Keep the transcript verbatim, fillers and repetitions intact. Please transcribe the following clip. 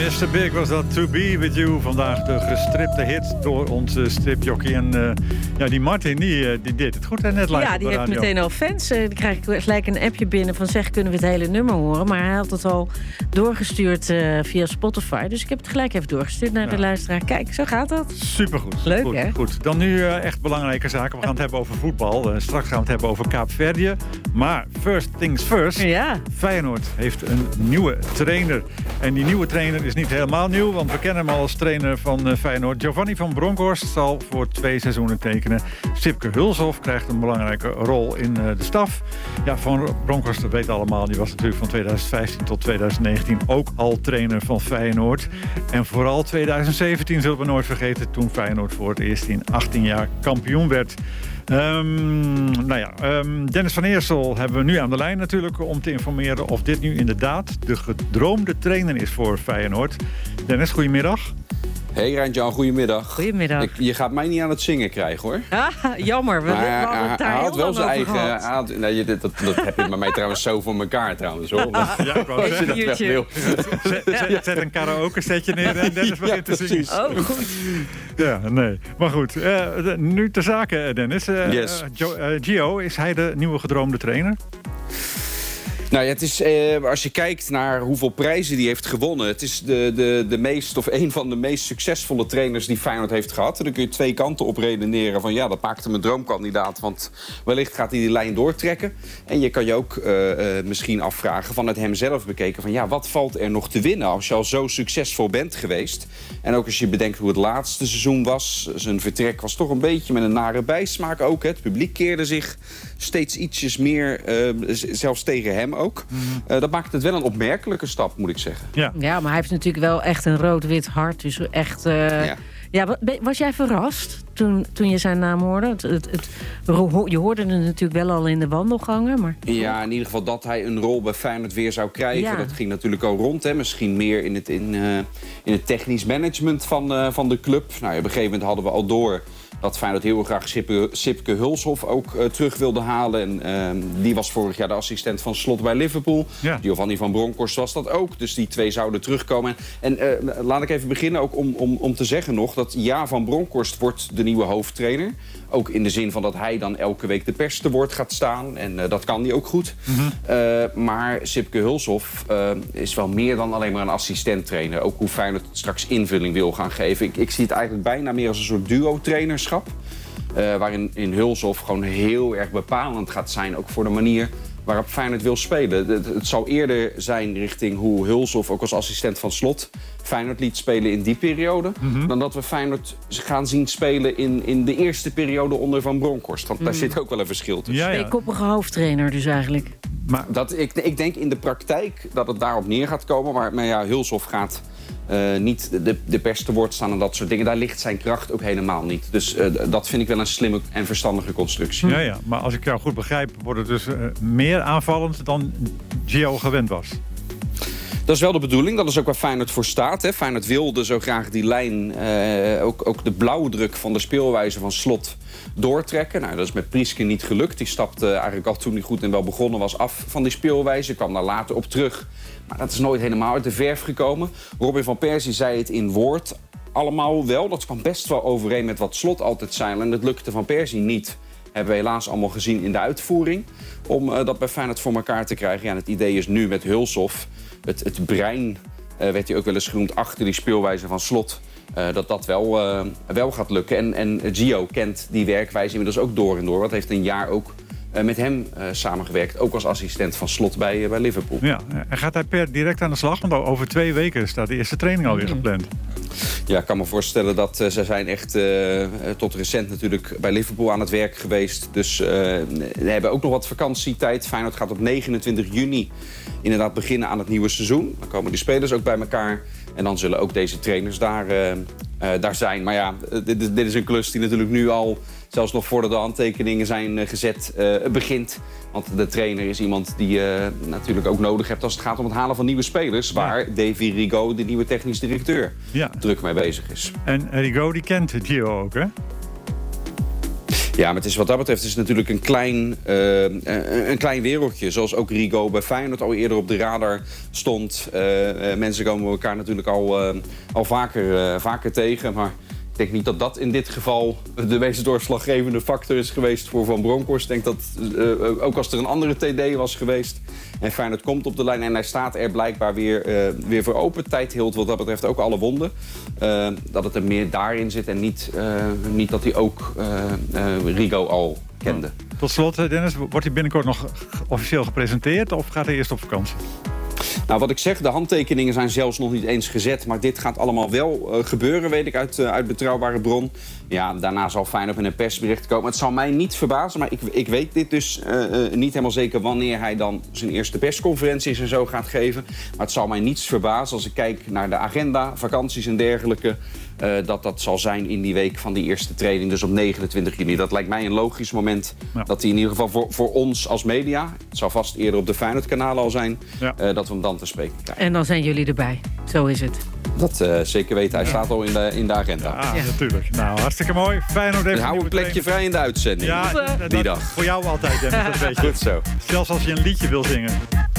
mister Big was dat To Be With You. Vandaag de gestripte hit door onze stripjockey. En uh, ja, die Martin, die, uh, die deed het goed hè, net live Ja, op die de heeft radio. meteen al fans. Uh, die krijg ik gelijk een appje binnen van zeg, kunnen we het hele nummer horen? Maar hij had het al doorgestuurd uh, via Spotify. Dus ik heb het gelijk even doorgestuurd naar ja. de luisteraar. Kijk, zo gaat dat. Supergoed. Leuk, goed, hè? Goed. Dan nu uh, echt belangrijke zaken. We gaan het hebben over voetbal. Uh, straks gaan we het hebben over Kaapverdië. Maar first things first. Ja. Feyenoord heeft een nieuwe trainer. En die nieuwe trainer is niet helemaal nieuw, want we kennen hem al als trainer van uh, Feyenoord. Giovanni van Bronckhorst zal voor twee seizoenen tekenen. Sipke Hulshoff krijgt een belangrijke rol in uh, de staf. Ja, Van Bronckhorst, dat weten allemaal, die was natuurlijk van tweeduizend vijftien tot tweeduizend negentien ook al trainer van Feyenoord. En vooral tweeduizend zeventien zullen we nooit vergeten, toen Feyenoord voor het eerst in achttien jaar kampioen werd. Um, nou ja, um, Dennis van Eersel hebben we nu aan de lijn natuurlijk om te informeren of dit nu inderdaad de gedroomde trainer is voor Feyenoord. Dennis, goedemiddag. Hey Rijn-Jan, goedemiddag. Goedemiddag. Ik, je gaat mij niet aan het zingen krijgen, hoor. Ah, jammer, we hebben het daar hij heel had wel lang zijn over eigen. gehad. Had, nee, dat, dat, dat heb je bij mij trouwens zo voor elkaar trouwens, hoor. Ja, ik wou Als je dat wel wil. Zet, zet, zet een karaoke setje neer en Dennis begint ja, te zingen. Oh, goed. Ja, nee. Maar goed, uh, de, nu ter zake, Dennis. Uh, Yes. uh, Gio, uh, Gio, is hij de nieuwe gedroomde trainer? Nou ja, het is, eh, als je kijkt naar hoeveel prijzen die heeft gewonnen, het is de, de, de meest, of een van de meest succesvolle trainers die Feyenoord heeft gehad. En dan kun je twee kanten op redeneren van ja, dat maakt hem een droomkandidaat, want wellicht gaat hij die lijn doortrekken. En je kan je ook uh, uh, misschien afvragen, vanuit hem zelf bekeken, van ja, wat valt er nog te winnen als je al zo succesvol bent geweest? En ook als je bedenkt hoe het laatste seizoen was, zijn vertrek was toch een beetje met een nare bijsmaak ook. Hè. Het publiek keerde zich steeds ietsjes meer, uh, zelfs tegen hem ook. Mm-hmm. Uh, dat maakt het wel een opmerkelijke stap, moet ik zeggen. Ja, Ja, maar hij heeft natuurlijk wel echt een rood-wit hart. Dus echt... Uh... Ja. Ja, was jij verrast toen, toen je zijn naam hoorde? Het, het, het, je hoorde het natuurlijk wel al in de wandelgangen, maar... Ja, in ieder geval dat hij een rol bij Feyenoord weer zou krijgen. Ja. Dat ging natuurlijk al rond. Hè. Misschien meer in het, in, uh, in het technisch management van, uh, van de club. Nou, op een gegeven moment hadden we al door dat Feyenoord heel graag Sipke, Sipke Hulshoff ook uh, terug wilde halen. En uh, die was vorig jaar de assistent van Slot bij Liverpool. Ja. Giovanni van Bronckhorst was dat ook. Dus die twee zouden terugkomen. En uh, laat ik even beginnen ook om, om, om te zeggen nog dat ja, Van Bronckhorst wordt de nieuwe hoofdtrainer. Ook in de zin van dat hij dan elke week de pers te woord gaat staan. En uh, dat kan hij ook goed. Mm-hmm. Uh, maar Sipke Hulshoff uh, is wel meer dan alleen maar een assistent-trainer. Ook hoe Feyenoord straks invulling wil gaan geven. Ik, ik zie het eigenlijk bijna meer als een soort duo-trainerschap. Uh, waarin in Hulshoff gewoon heel erg bepalend gaat zijn. Ook voor de manier waarop Feyenoord wil spelen. Het, het zou eerder zijn richting hoe Hulshoff ook als assistent van Slot Feyenoord liet spelen in die periode. Mm-hmm. Dan dat we Feyenoord gaan zien spelen in, in de eerste periode onder Van Bronckhorst. Want mm. daar zit ook wel een verschil tussen. Ja, ja. Tweekoppige hoofdtrainer dus eigenlijk. Maar dat, ik, ik denk in de praktijk dat het daarop neer gaat komen. Maar, maar ja, Hulshoff gaat uh, niet de, de pers te woord staan en dat soort dingen. Daar ligt zijn kracht ook helemaal niet. Dus uh, dat vind ik wel een slimme en verstandige constructie. Ja, ja, maar als ik jou goed begrijp, wordt het dus uh, meer aanvallend dan Gio gewend was. Dat is wel de bedoeling. Dat is ook waar Feyenoord voor staat. Hè. Feyenoord wilde zo graag die lijn, uh, ook, ook de blauwdruk van de speelwijze van Slot doortrekken. Nou, dat is met Prieske niet gelukt. Die stapte eigenlijk al toen hij goed en wel begonnen was af van die speelwijze. Kwam daar later op terug. Maar dat is nooit helemaal uit de verf gekomen. Robin van Persie zei het in woord allemaal wel. Dat kwam best wel overeen met wat Slot altijd zei. En dat lukte Van Persie niet. Hebben we helaas allemaal gezien in de uitvoering. Om uh, dat bij Feyenoord voor elkaar te krijgen. Ja, en het idee is nu met Hulshoff. Het, het brein, uh, werd hij ook wel eens genoemd, achter die speelwijze van Slot. Uh, dat dat wel, uh, wel gaat lukken. En, en Gio kent die werkwijze inmiddels ook door en door. Want heeft een jaar ook uh, met hem uh, samengewerkt. Ook als assistent van Slot bij, uh, bij Liverpool. Ja, en gaat hij per direct aan de slag? Want over twee weken staat de eerste training alweer gepland. Ja, ik kan me voorstellen dat uh, ze zijn echt uh, tot recent natuurlijk bij Liverpool aan het werk geweest. Dus uh, we hebben ook nog wat vakantietijd. Feyenoord gaat op negenentwintig juni inderdaad beginnen aan het nieuwe seizoen. Dan komen die spelers ook bij elkaar. En dan zullen ook deze trainers daar, uh, uh, daar zijn. Maar ja, dit, dit is een klus die natuurlijk nu al, zelfs nog voordat de handtekeningen zijn uh, gezet, uh, begint. Want de trainer is iemand die je uh, natuurlijk ook nodig hebt als het gaat om het halen van nieuwe spelers. Waar ja. Davy Rigaud, de nieuwe technisch directeur, ja. druk mee bezig is. En Rigaud die kent Gio ook, hè? Ja, maar het is, wat dat betreft is het natuurlijk een klein, uh, een klein wereldje. Zoals ook Rigo bij Feyenoord al eerder op de radar stond. Uh, uh, mensen komen elkaar natuurlijk al, uh, al vaker, uh, vaker tegen. Maar ik denk niet dat dat in dit geval de meest doorslaggevende factor is geweest voor Van Bronckhorst. Ik denk dat uh, ook als er een andere T D was geweest en Feyenoord komt op de lijn en hij staat er blijkbaar weer, uh, weer voor open. Tijd hield wat dat betreft ook alle wonden. Uh, dat het er meer daarin zit en niet, uh, niet dat hij ook uh, uh, Rigo al kende. Tot slot, Dennis, wordt hij binnenkort nog officieel gepresenteerd of gaat hij eerst op vakantie? Nou, wat ik zeg, de handtekeningen zijn zelfs nog niet eens gezet. Maar dit gaat allemaal wel uh, gebeuren, weet ik uit, uh, uit betrouwbare bron. Ja, daarna zal Feyenoord met een persbericht komen. Het zal mij niet verbazen, maar ik, ik weet dit dus uh, uh, niet helemaal zeker wanneer hij dan zijn eerste persconferenties en zo gaat geven. Maar het zal mij niets verbazen als ik kijk naar de agenda, vakanties en dergelijke. Uh, dat dat zal zijn in die week van die eerste training, dus op negenentwintig juni. Dat lijkt mij een logisch moment ja. dat hij in ieder geval voor, voor ons als media, het zal vast eerder op de Feyenoord-kanalen al zijn, ja. uh, dat we hem dan te spreken krijgen. En dan zijn jullie erbij, zo is het. Dat uh, zeker weten, hij ja. staat al in de, in de agenda. Ja, ja, natuurlijk. Nou, hartstikke mooi. Feyenoord heeft dus hou een plekje trainer. vrij in de uitzending, ja, die dag. Voor jou altijd, Dennis, dat weet je. Goed zo. Zelfs als je een liedje wil zingen.